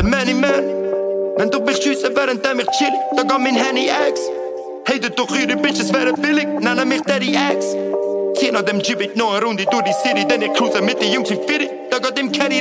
der Many Man. Wenn du mich schiessen, während ich chill, dann geht mein Handy X. Hatet doch ihre Bitches, wären billig, nennen mich Daddy X. Zieh nach dem Gibbet noch eine Runde durch die City, denn ich cruise mit den Jungs im Fitty. Da geht im Caddy